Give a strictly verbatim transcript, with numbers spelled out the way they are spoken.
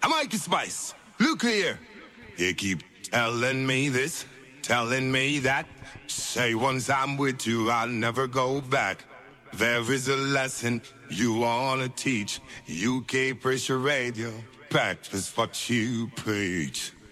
I'm Mikey Spice. Look here. You keep telling me this, telling me that. Say once I'm with you, I'll never go back. There is a lesson you wanna teach. U K Pressure Radio, practice what you preach.